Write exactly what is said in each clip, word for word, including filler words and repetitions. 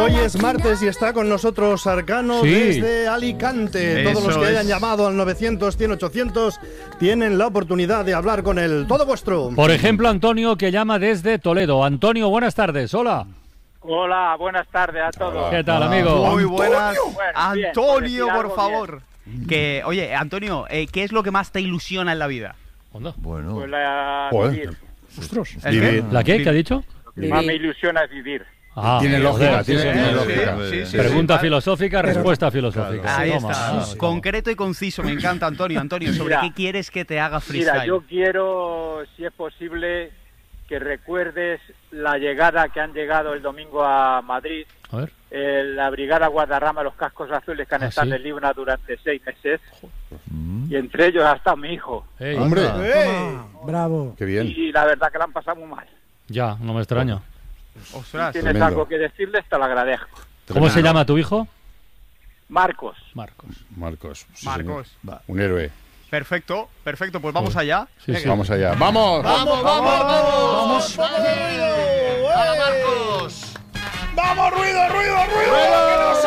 Hoy es martes y está con nosotros Arcano Sí. desde Alicante. Todos Eso los que es. hayan llamado al novecientos, cien, ochocientos tienen la oportunidad de hablar con él. Todo vuestro. Por ejemplo, Antonio, que llama desde Toledo. Antonio, buenas tardes. Hola. Hola, buenas tardes a todos. ¿Qué tal, amigo? Muy buenas. Bueno, bien, por Antonio, decir por algo favor. Que, oye, Antonio, eh, ¿qué es lo que más te ilusiona en la vida? Onda. Bueno. Pues la Joder. vivir. Ostras. ¿El Vivir. qué? ¿La qué? ¿Qué ha dicho? Lo que más me ilusiona es vivir. Ah, Tiene joder, lógica, sí, tiene, sí, tiene sí. lógica. Sí, sí, Pregunta sí. filosófica, respuesta filosófica. Ahí Toma, está. ah, toma. Concreto y conciso, me encanta, Antonio. Antonio, ¿sobre Mira. qué quieres que te haga Mira, freestyle? yo quiero, si es posible, que recuerdes la llegada que han llegado el domingo a Madrid, A ver. eh, la Brigada Guadarrama, los cascos azules que han Ah, estado ¿sí? en Libna durante seis meses, y entre ellos hasta mi hijo. Ey, Hombre. anda. ¡Eh! Bravo. Qué bien. Y la verdad que la han pasado muy mal. Ya, no me extraña. Ostras. Si tienes tremendo. algo que decirles, te lo agradezco. ¿Cómo se llama tu hijo? Marcos. Marcos. Marcos. sí, Marcos. señor. Va, un héroe. Perfecto, perfecto. Pues vamos allá. Sí, sí. Vamos allá. ¡Vamos! ¡Vamos, vamos, vamos! ¡Vamos, ruido! Marcos! ¡Vamos, ruido, ruido, ruido! ¡Que nos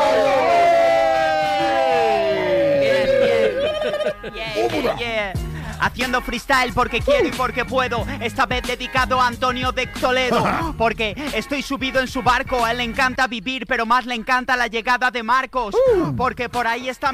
Yeah, yeah. Haciendo freestyle porque quiero y porque puedo. Esta vez dedicado a Antonio de Toledo. Porque estoy subido en su barco. A él le encanta vivir, pero más le encanta la llegada de Marcos. Porque por ahí está